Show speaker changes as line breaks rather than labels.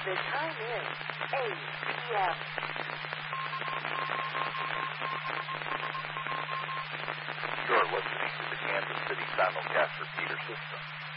The time is 8 p.m.
You're listening to the Kansas City simulcast repeater system.